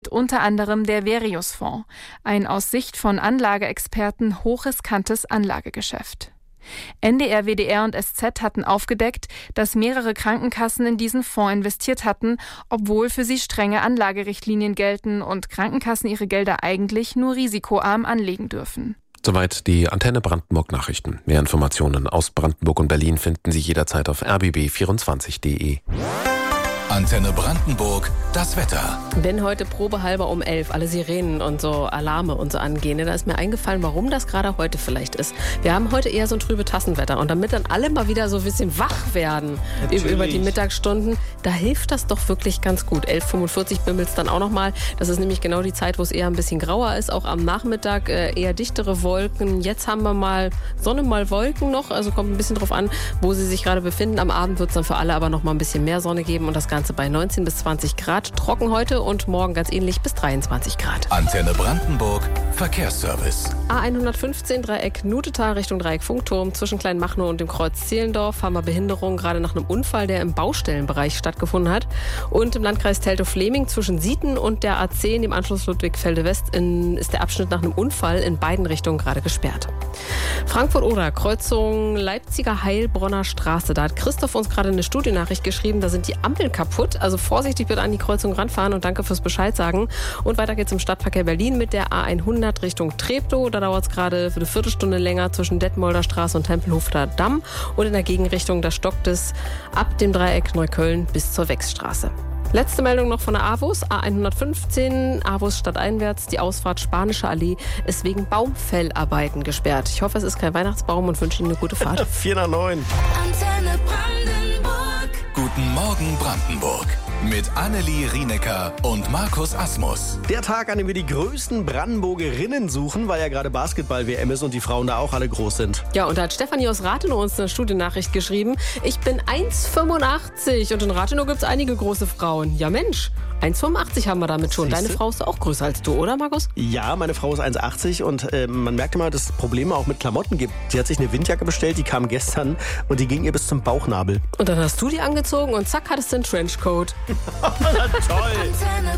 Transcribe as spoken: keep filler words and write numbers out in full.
unter anderem der Verius-Fonds, ein aus Sicht von Anlageexperten hochriskantes Anlagegeschäft. N D R, W D R und S Z hatten aufgedeckt, dass mehrere Krankenkassen in diesen Fonds investiert hatten, obwohl für sie strenge Anlagerichtlinien gelten und Krankenkassen ihre Gelder eigentlich nur risikoarm anlegen dürfen. Soweit die Antenne Brandenburg Nachrichten. Mehr Informationen aus Brandenburg und Berlin finden Sie jederzeit auf r b b vierundzwanzig punkt d e. Antenne Brandenburg, das Wetter. Wenn heute probehalber um elf alle Sirenen und so Alarme und so angehen, da ist mir eingefallen, warum das gerade heute vielleicht ist. Wir haben heute eher so ein trübe Tassenwetter und damit dann alle mal wieder so ein bisschen wach werden Natürlich. über die Mittagsstunden, da hilft das doch wirklich ganz gut. elf Uhr fünfundvierzig bimmelt es dann auch nochmal. Das ist nämlich genau die Zeit, wo es eher ein bisschen grauer ist. Auch am Nachmittag äh, eher dichtere Wolken. Jetzt haben wir mal Sonne, mal Wolken noch. Also kommt ein bisschen drauf an, wo sie sich gerade befinden. Am Abend wird es dann für alle aber noch mal ein bisschen mehr Sonne geben und das Ganze bei neunzehn bis zwanzig Grad. Trocken heute und morgen ganz ähnlich bis dreiundzwanzig Grad. Antenne Brandenburg, Verkehrsservice. A hundertfünfzehn Dreieck Nutetal Richtung Dreieck Funkturm. Zwischen Kleinmachnow und dem Kreuz Zehlendorf haben wir Behinderung, gerade nach einem Unfall, der im Baustellenbereich stattgefunden hat. Und im Landkreis Teltow-Fläming zwischen Sieten und der A zehn, dem Anschluss Ludwigfelde West, in, ist der Abschnitt nach einem Unfall in beiden Richtungen gerade gesperrt. Frankfurt-Oder, Kreuzung Leipziger Heilbronner Straße. Da hat Christoph uns gerade eine Studienachricht geschrieben, da sind die Ampeln kaputt. Also vorsichtig bitte an die Kreuzung ranfahren und danke fürs Bescheid sagen. Und weiter geht's im Stadtverkehr Berlin mit der A hundert Richtung Treptow. Da dauert es gerade für eine Viertelstunde länger zwischen Detmolder Straße und Tempelhofer Damm. Und in der Gegenrichtung, da stockt es ab dem Dreieck Neukölln bis zur Wechsstraße. Letzte Meldung noch von der AWUS, A hundertfünfzehn, AWUS stadteinwärts. Die Ausfahrt Spanische Allee ist wegen Baumfellarbeiten gesperrt. Ich hoffe, es ist kein Weihnachtsbaum und wünsche Ihnen eine gute Fahrt. vier nach neun. Antenne Brandenburg. Guten Morgen Brandenburg. Mit Annelie Rienecker und Markus Asmus. Der Tag, an dem wir die größten Brandenburgerinnen suchen, weil ja gerade Basketball-W M ist und die Frauen da auch alle groß sind. Ja, und da hat Stefanie aus Rathenow uns eine Studiennachricht geschrieben. Ich bin eins Komma fünfundachtzig und in Rathenow gibt es einige große Frauen. Ja Mensch, eins Komma fünfundachtzig haben wir damit schon. Deine Frau ist auch größer als du, oder Markus? Ja, meine Frau ist eins Komma achtzig und äh, man merkt immer, dass es Probleme auch mit Klamotten gibt. Sie hat sich eine Windjacke bestellt, die kam gestern und die ging ihr bis zum Bauchnabel. Und dann hast du die angezogen und zack, hattest du einen Trenchcoat. Na toll!